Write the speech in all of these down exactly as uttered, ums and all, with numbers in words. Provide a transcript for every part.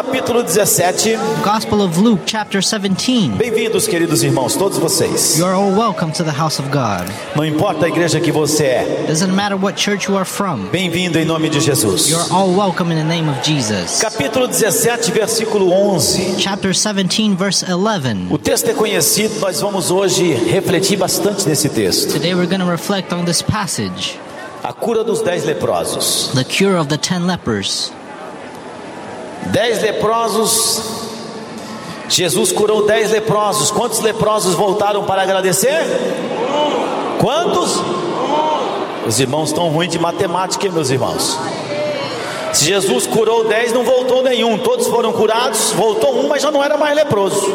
capítulo dezessete. Gospel of Luke, chapter seventeen. Bem-vindos, queridos irmãos, todos vocês. You are all welcome to the house of God. Não importa a igreja que você é. Doesn't matter what church you are from. Bem-vindo em nome de Jesus. You are all welcome in the name of Jesus. Capítulo dezessete, versículo onze. Chapter seventeen, verse eleven. O texto é conhecido, nós vamos hoje refletir bastante nesse texto. Today we're going to reflect on this passage. A cura dos dez leprosos. The cure of the ten lepers. Dez leprosos. Jesus curou dez leprosos. Quantos leprosos voltaram para agradecer? Quantos? Os irmãos estão ruins de matemática, hein, meus irmãos? Se Jesus curou dez, não voltou nenhum. Todos foram curados. Voltou um, mas já não era mais leproso.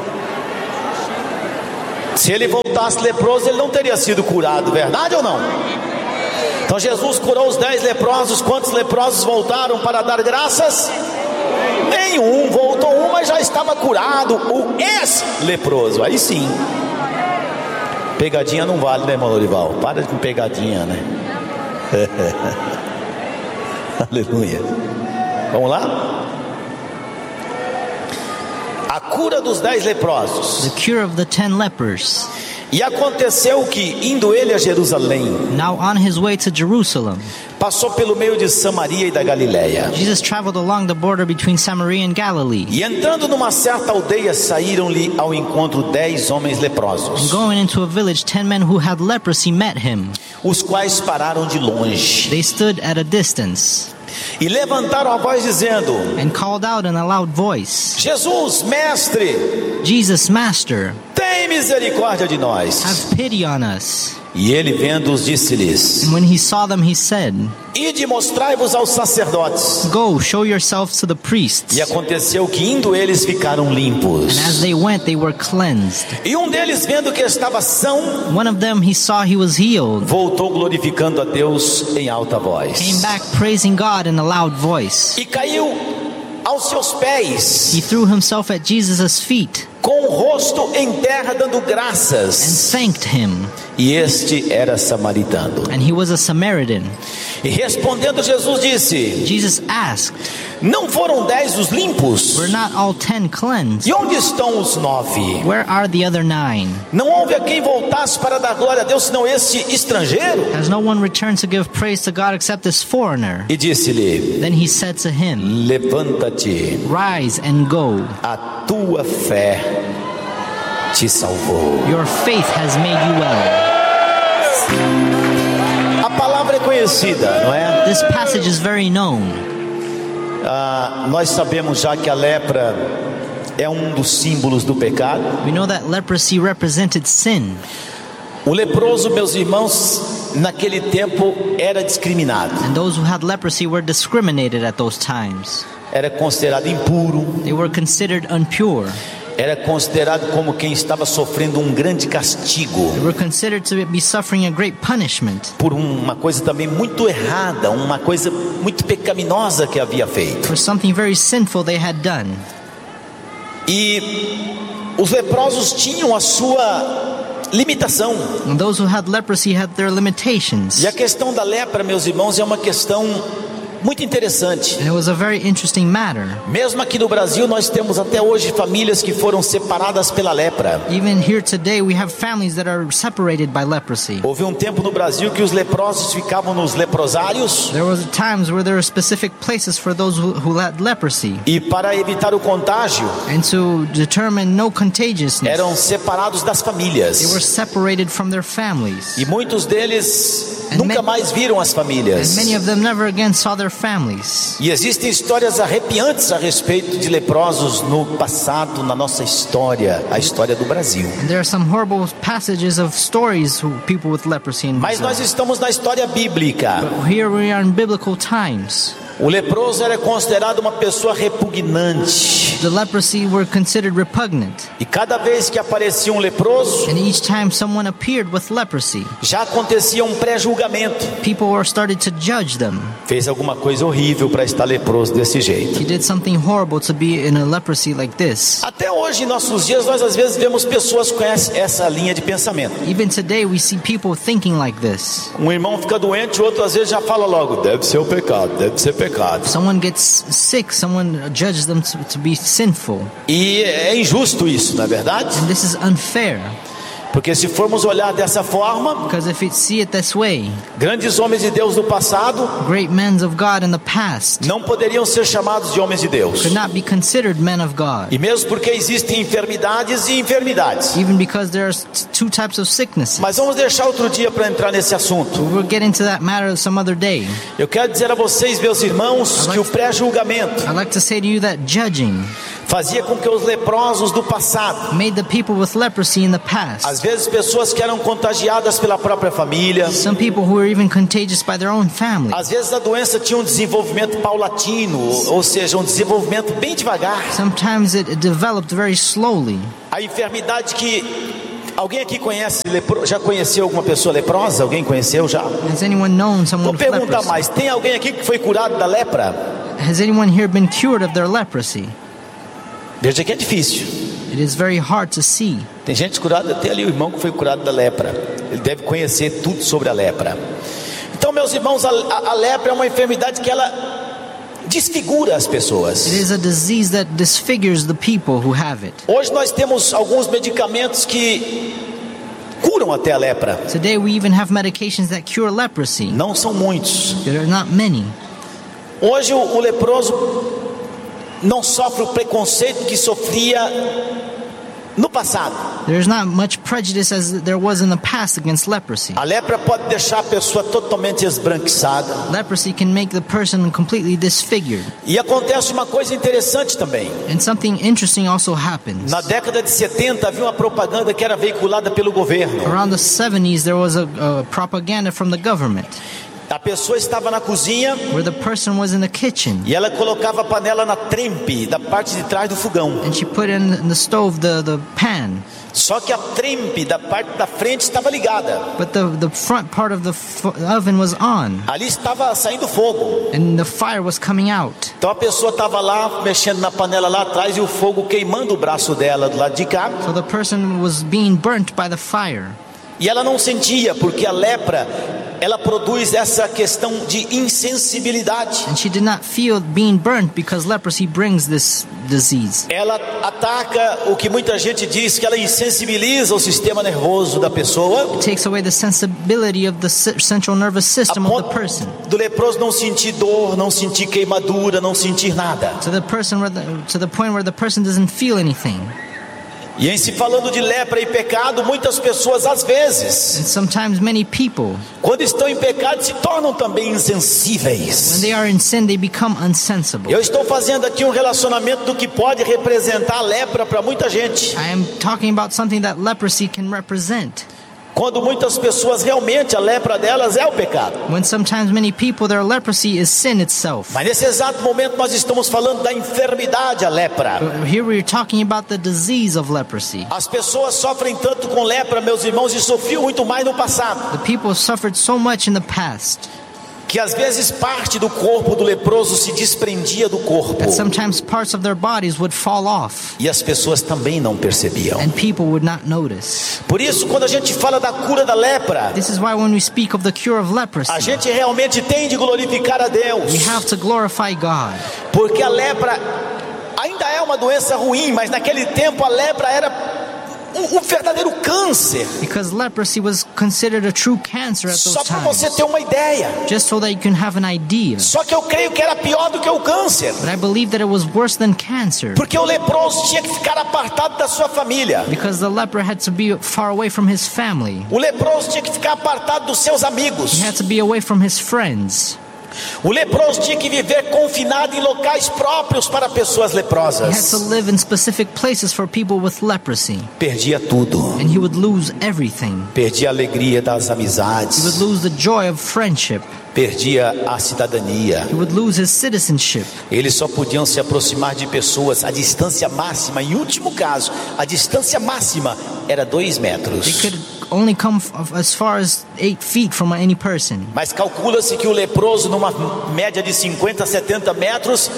Se ele voltasse leproso, ele não teria sido curado, verdade ou não? Então Jesus curou os dez leprosos. Quantos leprosos voltaram para dar graças? Nenhum. Voltou um, mas já estava curado. O ex-leproso. Aí sim. Pegadinha não vale, né, irmão Lorival? Para com pegadinha, né? Aleluia. Vamos lá? A cura dos dez leprosos. The cure of the ten lepers. E aconteceu que, indo ele a Jerusalém, Now on his way to Jerusalem, passou pelo meio de Samaria e da Galileia. Jesus traveled along the border between Samaria and Galilee. E entrando numa certa aldeia, saíram-lhe ao encontro dez homens leprosos, Going into a village, ten men who had leprosy met him. os quais pararam de longe They stood at a distance e levantaram a voz dizendo: and called out in a loud voice, Jesus, mestre, Jesus, Master, tem misericórdia de nós. have pity on us. E ele, vendo-os, disse-lhes: And when he saw them, he said, Ide, mostrai-vos aos sacerdotes. Go, show yourselves to the priests. E aconteceu que, indo eles, ficaram limpos. And as they went, they were cleansed. E um deles, vendo que estava são, One of them, he saw he was healed, voltou glorificando a Deus em alta voz. came back praising God in a loud voice. E caiu aos seus pés, He threw himself at Jesus' feet com o rosto em terra, dando and graças. thanked him. E este era samaritano. And he was a Samaritan. E respondendo, Jesus disse: Jesus asked, Não foram dez os limpos? were not all ten cleansed? E onde estão os nove? Where are the other nine? Não houve a quem voltasse para dar glória a Deus, senão este estrangeiro? Has no one returned to give praise to God except this foreigner? E disse-lhe: Then he said to him, Levanta-te, Rise and go. a tua fé te salvou. Your faith has made you well. A palavra é conhecida, não é? This passage is very known. Ah, nós sabemos já que a lepra é um dos símbolos do pecado. We know that leprosy represented sin. O leproso, meus irmãos, naquele tempo era discriminado. And those who had leprosy were discriminated at those times. Era considerado impuro. They were considered impure. Era considerado como quem estava sofrendo um grande castigo They were considered to be suffering a great punishment por uma coisa também muito errada, uma coisa muito pecaminosa que havia feito. for something very sinful they had done. E os leprosos tinham a sua limitação. And those who had leprosy had their limitations. E a questão da lepra, meus irmãos, é uma questão muito interessante. And it was a very interesting matter. Mesmo aqui no Brasil, nós temos até hoje famílias que foram separadas pela lepra. Even here today, we have families that are separated by leprosy. Houve um tempo no Brasil que os leprosos ficavam nos leprosários, There was times where there were specific places for those who, who had leprosy. e para evitar o contágio, And to determine no contagiousness, eram separados das they were famílias. separated from their families. E muitos deles And nunca ma- mais viram as And famílias. many of them never again saw their families. E existem histórias arrepiantes a respeito de leprosos no passado, na nossa história, a história do Brasil. And there are some horrible passages of stories of people with leprosy in Mas nós Brazil. estamos na história bíblica. But here we are in biblical times. O leproso era considerado uma pessoa repugnante. The leprosy were considered repugnant. E cada vez que aparecia um leproso, And each time someone appeared with leprosy, já acontecia um pré-julgamento. people were started to judge them. Fez alguma coisa horrível para estar leproso desse jeito. He did something horrible to be in a leprosy like this. Até hoje, em nossos dias, nós às vezes vemos pessoas com essa, essa linha de pensamento. Even today, we see people thinking like this. Um irmão fica doente, o outro às vezes já fala logo, deve ser o pecado, deve ser pecado. Someone gets sick, someone judges them to, to be sinful. E é injusto isso, não é verdade? And this is unfair. Porque se formos olhar dessa forma, Because if you see it this way, grandes homens de Deus do passado great men of God in the past não poderiam ser chamados de homens de Deus. could not be considered men of God. E mesmo porque existem enfermidades e enfermidades. Even because there are t- two types of sicknesses. Mas vamos deixar outro dia para entrar nesse assunto. We'll get into that matter some other day. Eu quero dizer a vocês, meus irmãos, que o pré-julgamento I'd like to say to you that judging fazia com que os leprosos do passado, made the people with leprosy in the past, às vezes pessoas que eram contagiadas pela própria família, some people who were even contagious by their own family. às vezes a doença tinha um desenvolvimento paulatino, ou seja, um desenvolvimento bem devagar. Sometimes it developed very slowly. A enfermidade que alguém aqui conhece, lepro... já conheceu alguma pessoa leprosa? Alguém conheceu já? Has anyone known someone Vou with perguntar leprosy? mais, tem alguém aqui que foi curado da lepra? Has anyone here been cured of their leprosy? Veja que é difícil. It is very hard to see. Tem gente curada, até ali o irmão que foi curado da lepra. Ele deve conhecer tudo sobre a lepra. Então, meus irmãos, a, a, a lepra é uma enfermidade que ela desfigura as pessoas. It is a disease that disfigures the people who have it. Hoje nós temos alguns medicamentos que curam até a lepra. Today we even have medications that cure leprosy. Não são muitos. There are not many. Hoje o, o leproso não sofre o preconceito que sofria no passado. There's not much prejudice as there was in the past against leprosy. A lepra pode deixar a pessoa totalmente esbranquiçada. Leprosy can make the person completely disfigured. E acontece uma coisa interessante também. And something interesting also happens. Na década de setenta havia uma propaganda que era veiculada pelo governo. Around the seventies there was a, a propaganda from the government A pessoa estava na cozinha where the person was in the kitchen e ela colocava a panela na trempe da parte de trás do fogão. and she put in the stove the, the pan, Só que a trempe da parte da frente estava ligada. but the, the front part of the f- oven was on Ali estava saindo fogo. and the fire was coming out. Então a pessoa estava lá mexendo na panela lá atrás e o fogo queimando o braço dela do lado de cá. So the person was being burnt by the fire. E ela não sentia, porque a lepra, ela produz essa questão de insensibilidade. And she did not feel being burnt because leprosy brings this disease. Ela ataca o que muita gente diz, que ela insensibiliza o sistema nervoso da pessoa, It takes away the sensibility of the c- central nervous a system of the ponto person. do leproso não sentir dor, não sentir queimadura, não sentir nada. To the person where the, to the point where the person doesn't feel anything. E em se falando de lepra e pecado, muitas pessoas às vezes, And sometimes many people, quando estão em pecado, se tornam também when insensíveis. they are in sin, they become unsensible. Eu estou fazendo aqui um relacionamento do que pode representar a lepra para muita gente. I am talking about something that leprosy can represent. Quando muitas pessoas realmente a lepra delas é o pecado. When sometimes many people, their leprosy is sin itself. Mas nesse exato momento nós estamos falando da enfermidade, a lepra. But here we're talking about the disease of leprosy. As pessoas sofrem tanto com lepra, meus irmãos, e sofriam muito mais no passado, The people suffered so much in the past que às vezes parte do corpo do leproso se desprendia do corpo. that sometimes parts of their bodies would fall off E as pessoas também não percebiam. and people would not notice. Por isso, quando a gente fala da cura da lepra, This is why when we speak of the cure of a leprosy, gente realmente tem de glorificar a Deus. we have to glorify God. Porque a lepra ainda é uma doença ruim, mas naquele tempo a lepra era um, um verdadeiro câncer. Because leprosy was considered a true cancer at those Só para você times. ter uma ideia. Just so that you can have an idea. Só que eu creio que era pior do que o câncer. But I believe that it was worse than cancer. Porque o leproso tinha que ficar apartado da sua família. Because the leper had to be far away from his family. O leproso tinha que ficar apartado dos seus amigos. He had to be away from his friends. O leproso tinha que viver confinado em locais próprios para pessoas He had to leprosas. live in specific places for people with leprosy. Perdia tudo. And he would lose everything. Perdia a alegria das He would amizades. lose the joy of friendship. Perdia a cidadania. He would lose his citizenship. Eles só podiam se aproximar de pessoas. A distância máxima, em último caso, a distância máxima era dois They metros. could only come f- as far as eight feet from any person. Mas calcula-se que o leproso, numa média de cinquenta, setenta metros,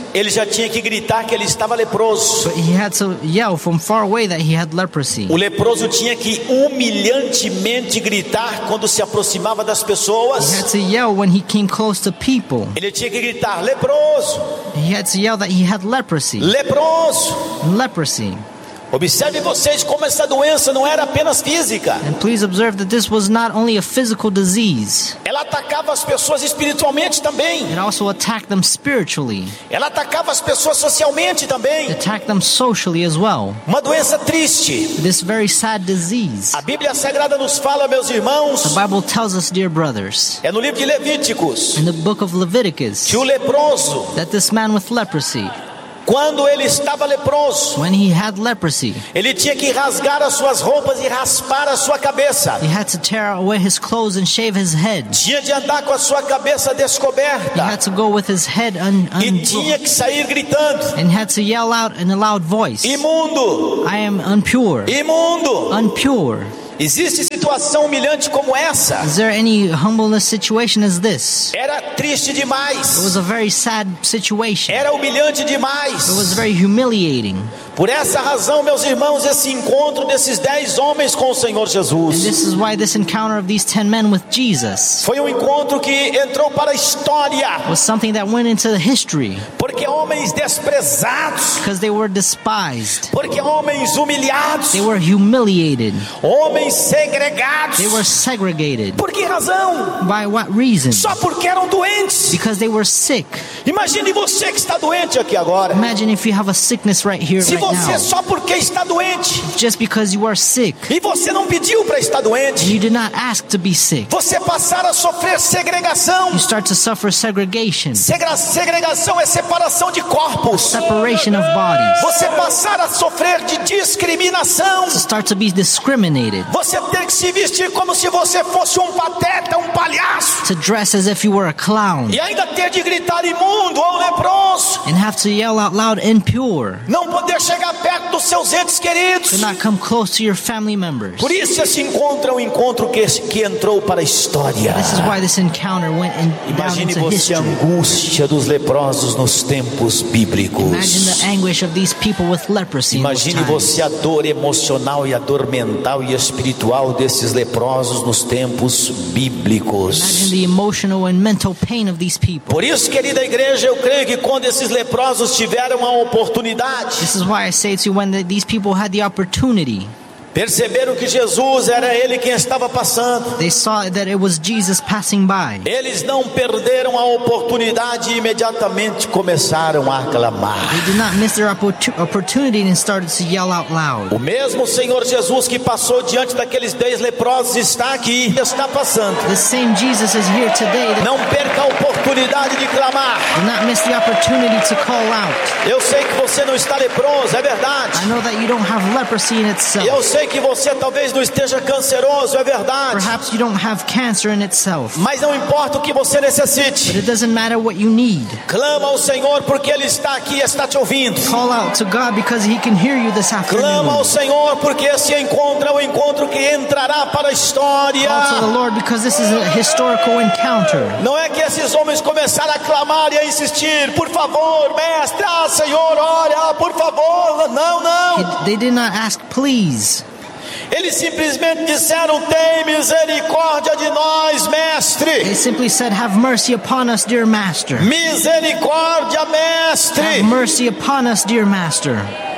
ele já tinha que gritar que ele estava leproso. But he had to yell from far away that he had leprosy. O leproso tinha que humilhantemente gritar quando se aproximava das He pessoas. had to yell when he came close to people. Ele tinha que gritar: leproso, He had to yell that he had leprosy. leproso. Leprosy. Observe vocês como essa doença não era apenas física. And please observe that this was not only a physical disease. Ela atacava as pessoas espiritualmente também. It also attacked them spiritually. Ela atacava as pessoas socialmente também. It attacked them socially as well. Uma doença triste. This very sad disease. A Bíblia Sagrada nos fala, meus The irmãos, Bible tells us, dear brothers, é no livro de Levíticos, in the book of Leviticus, que o leproso, that this man with leprosy, quando ele estava leproso, when he had leprosy, ele tinha que rasgar as suas roupas e raspar a sua cabeça. he had to tear away his clothes and shave his head. Tinha de andar com a sua cabeça He descoberta. had to go with his head un- E un- tinha que sair gritando: and had to yell out in a loud voice, imundo, I am impure, imundo. unpure. Existe situação humilhante como essa? Is there any humbleness situation as this? Era triste It demais. was a very sad situation. Era humilhante It was demais. very humiliating. Por essa razão, meus irmãos, esse encontro desses dez homens com o Senhor And Jesus this is why this encounter of these ten men with Jesus foi um encontro que entrou para a história, was something that went into the history, porque homens desprezados, because they were despised. porque homens humilhados, They were humiliated. homens segregados. They were segregated. Por que razão? By what reason? Só porque eram doentes. Because they were sick. Imagine você que está doente aqui agora. Imagine if you have a sickness right here, Se right você now. só porque está doente Just because you are sick e você não pediu para estar and doente, you did not ask to be sick, você passar a sofrer segregação. you start to suffer segregation, Segra- segregação é separação de corpos. separation of bodies, Você passar a sofrer de discriminação. to start to be discriminated, Você ter que se vestir como se você fosse um pateta, um palhaço. to dress as if you were a clown, E ainda ter de gritar imundo ou leproso. and have to yell out loud, impure, Não poder chegar perto dos seus entes queridos. to not come close to your family members. Por isso esse encontro é um encontro que, que entrou para a história. This is why this encounter went in, down Imagine into você a history. angústia dos leprosos nos tempos bíblicos. Imagine the anguish of these people with leprosy in those Imagine times. você a dor emocional e a dor mental e espiritual desses leprosos nos tempos bíblicos. Imagine the emotional and mental pain of these people. Por isso, querida igreja, eu creio que quando esses leprosos tiveram a oportunidade, This is why I say to you, when the, these people had the opportunity, perceberam que Jesus era ele quem estava passando. they saw that it was Jesus passing by. Eles não perderam a oportunidade e imediatamente começaram a aclamar. They did not miss their opportu- opportunity and started to yell out loud. O mesmo Senhor Jesus que passou diante daqueles dez leprosos está aqui, está passando. The same Jesus is here today. Não perca a oportunidade de clamar. Do not miss the opportunity to call out. Eu sei que você não está leproso, é I verdade. know that you don't have leprosy in itself. Eu sei que você talvez não esteja canceroso, é verdade. Perhaps you don't have cancer in itself. Mas não importa o que você But necessite. it doesn't matter what you need. Clama ao Senhor porque Ele está aqui e está te ouvindo. Call out to God because He can hear you this Clama ao afternoon. Senhor porque esse encontro é o encontro que entrará para a história. Call to the Lord because this is a historical encounter. Não é que esses homens começaram a clamar e a insistir: por favor, mestre, ah, Senhor, olha, por favor. Não, não. They did not ask, please. Eles simplesmente disseram: tem misericórdia de nós, mestre. They simply said, have mercy upon us, dear Master. Misericórdia, Have mestre. mercy upon us, dear Master.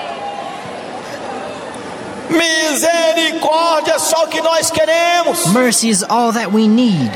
Misericórdia é só o que nós queremos. Mercy is all that we need.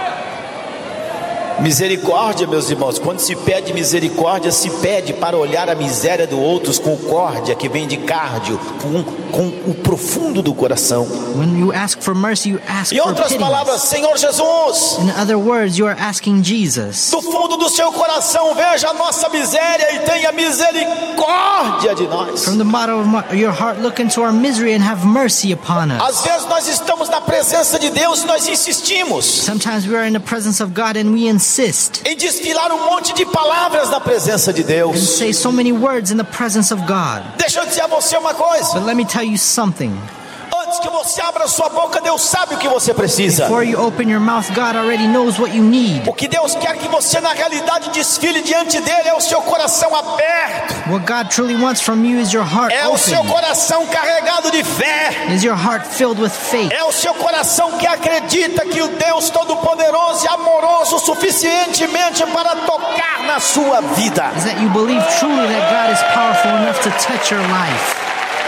Misericórdia, meus irmãos, quando se pede misericórdia, se pede para olhar a miséria do outro com córdia, que vem de cardio, com, com o profundo do coração. When you ask for mercy, you ask Em for outras pity. palavras, Senhor Jesus, In other words, you are asking Jesus. do fundo do seu coração, veja a nossa miséria e tenha misericórdia de nós. From the bottom of my- your heart, look into our misery and have mercy upon us. Às vezes nós estamos na presença de Deus e nós insistimos Sometimes we are in the presence of God and we insist em desfilar um monte de palavras na presença de and Deus. say so many words in the presence of God. Deixa eu dizer a você uma coisa: But let me tell you something. antes que você abra sua boca, Deus sabe o que você precisa. Before you open your mouth, God already knows what you need. O que Deus quer que você na realidade desfile diante dele é o seu coração aberto. What God truly wants from you is your heart É o seu open. coração carregado de fé. Is your heart filled with faith? É o seu coração que acredita que o Deus Todo-Poderoso e amoroso suficientemente para tocar na sua vida. Is that you believe truly that God is powerful enough to touch your life?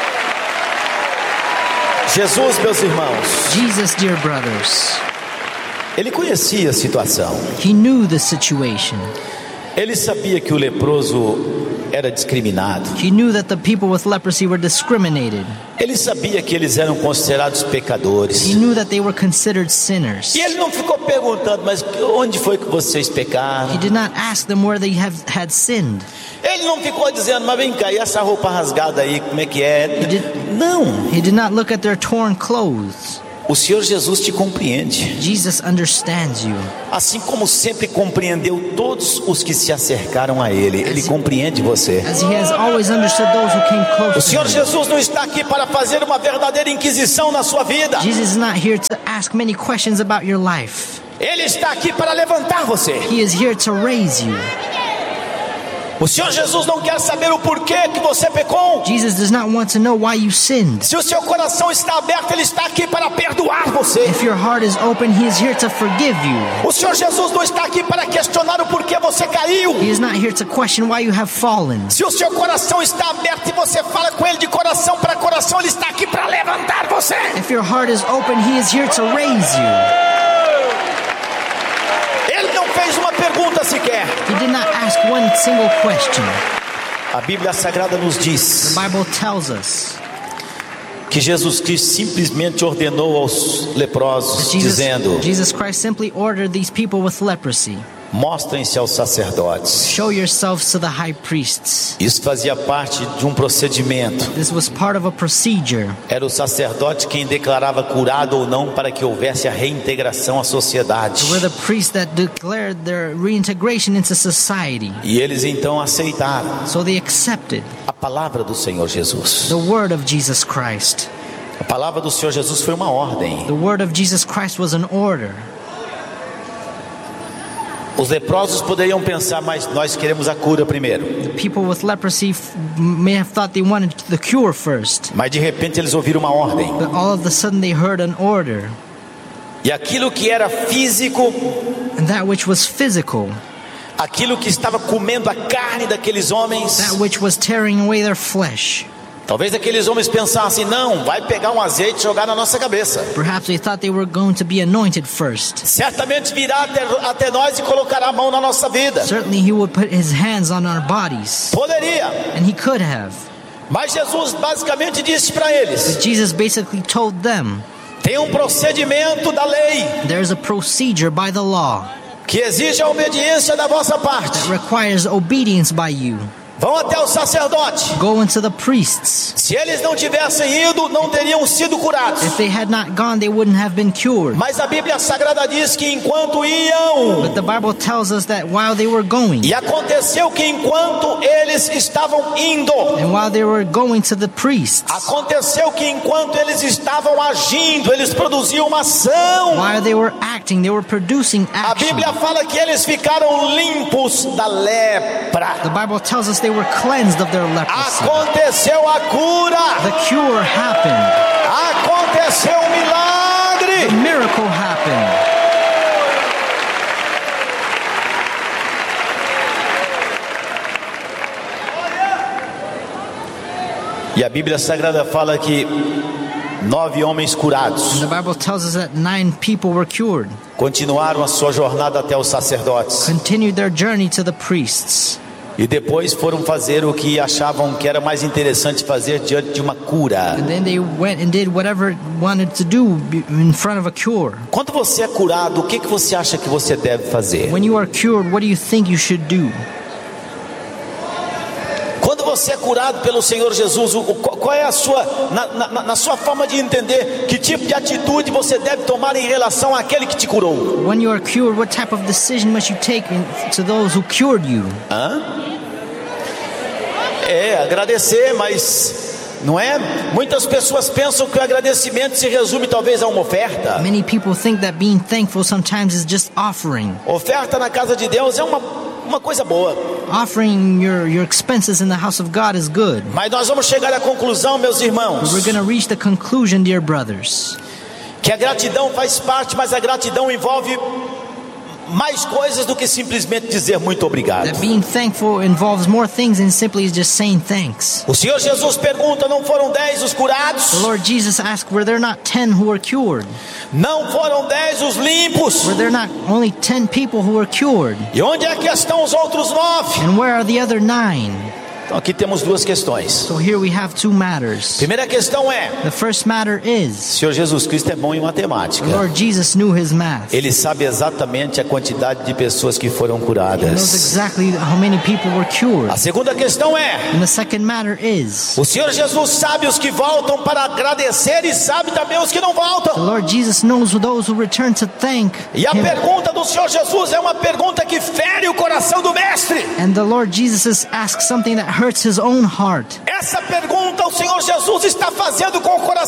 Jesus, meus irmãos, Jesus, dear brothers, ele conhecia a situação. he knew the situation. Ele sabia que o leproso era discriminado. He knew that the people with leprosy were discriminated. Ele sabia que eles eram considerados pecadores. He knew that they were considered sinners. E ele não ficou perguntando, mas onde foi que vocês pecaram? He did not ask them where they have had sinned. Ele não ficou dizendo, mas vem cá, e essa roupa rasgada aí, como é que é? did- Não. He did not look at their torn clothes. O Senhor Jesus te compreende. Jesus understands you. Assim como sempre compreendeu todos os que se acercaram a Ele. Ele compreende você. As he has always understood those who came O close to Senhor him. Jesus não está aqui para fazer uma verdadeira inquisição na sua vida. Jesus is not here to ask many questions about your life. Ele está aqui para levantar você. He is here to raise you. O Senhor Jesus não quer saber o porquê que você pecou. Jesus does not want to know why you sinned. Se o seu coração está aberto, Ele está aqui para perdoar você. If your heart is open, he is here to forgive you. O Senhor Jesus não está aqui para questionar o porquê você caiu. He is not here to question why you have fallen. Se o seu coração está aberto e você fala com Ele de coração para coração, Ele está aqui para levantar você. If your heart is open, he is here to raise you. Ele não fez uma pergunta sequer. He did not ask one single question. A Bíblia Sagrada nos diz The Bible tells us que Jesus Cristo simplesmente ordenou aos leprosos, Jesus, dizendo: Jesus Christ simply ordered these people with leprosy, mostrem-se aos sacerdotes. show yourselves to the high priests. Isso fazia parte de um procedimento. This was part of a procedure. Era o sacerdote quem declarava curado ou não para que houvesse a reintegração à sociedade. They were the priests that declared their reintegration into society. E eles então aceitaram So they accepted a palavra do Senhor Jesus. the word of Jesus Christ. A palavra do Senhor Jesus foi uma ordem. The word of Jesus Christ was an order. Os leprosos poderiam pensar, mas nós queremos a cura primeiro. The people with leprosy f- may have thought they wanted the cure first, Mas de repente eles ouviram uma ordem. but all of a sudden they heard an order. E aquilo que era físico, And that which was physical, aquilo que estava comendo a carne daqueles homens, that which was tearing away their flesh. talvez aqueles homens pensassem, não, vai pegar um azeite e jogar na nossa cabeça. Perhaps they thought they were going to be anointed first. Certamente virá até, até nós e colocará a mão na nossa vida. Certainly he would put his hands on our bodies, Poderia. and he could have. Mas Jesus basicamente disse para eles: But Jesus basically told them tem um procedimento da lei there's a procedure by the law que exige a obediência da vossa parte. that requires obedience by you. Vão até o sacerdote. Go into the priests. Se eles não tivessem ido, não teriam sido curados. If they had not gone, they wouldn't have been cured. Mas a Bíblia Sagrada diz que enquanto iam, But the Bible tells us that while they were going, e aconteceu que enquanto eles estavam indo, and while they were going to the priests, aconteceu que enquanto eles estavam agindo, eles produziam uma ação. while they were acting, they were producing A action. Bíblia fala que eles ficaram limpos da lepra. The Bible tells us they were cleansed of their leprosy. Aconteceu a cura. The cure happened. Aconteceu o The milagre. miracle happened. E a Bíblia Sagrada fala que nove homens curados The Bible tells us that nine people were cured, continuaram a sua jornada até os sacerdotes. continued their journey to the priests, E depois foram fazer o que achavam que era mais interessante fazer diante de uma cura. and then they went and did whatever wanted to do be- in front of a cure. Quando você é curado, o que, que você acha que você deve fazer? When you are cured, what do you think you should do? Quando você é curado pelo Senhor Jesus, o- o- qual é a sua, na, na, na sua forma de entender, que tipo de atitude você deve tomar em relação àquele que te curou? When you are cured, what type of decision must you take in, to those who cured you? Hã? É, agradecer, mas Não é? Muitas pessoas pensam que o agradecimento se resume talvez a uma oferta. Many people think that being thankful sometimes is just offering. Oferta na casa de Deus é uma, uma coisa boa. Offering your, your expenses in the house of God is good. Mas nós vamos chegar à conclusão, meus irmãos, We're going to reach the conclusion, dear brothers, que a gratidão faz parte, mas a gratidão envolve mais coisas do que simplesmente dizer muito obrigado. that being thankful involves more things than simply just saying thanks. O Senhor Jesus pergunta: não foram dez os curados? The Lord Jesus asked, were there not ten who were cured? Não foram dez os limpos? Were there not only ten people who were cured? E onde é que estão os outros nove? And where are the other nine? Então aqui temos duas questões. So here we have two matters. Primeira questão é: The first matter o is, Senhor Jesus Cristo é bom em matemática. the Lord Jesus knew his math. Ele sabe exatamente a quantidade de pessoas que foram He knows curadas. exactly how many people were cured. A segunda questão é: And the second matter is, o Senhor Jesus sabe os que voltam para agradecer e sabe também os que não the voltam. Lord Jesus knows those who return to thank E a him. pergunta do Senhor Jesus é uma pergunta que fere o coração do mestre. And the Lord Jesus asks something that hurts his own heart. Essa pergunta o Senhor Jesus está fazendo com o coração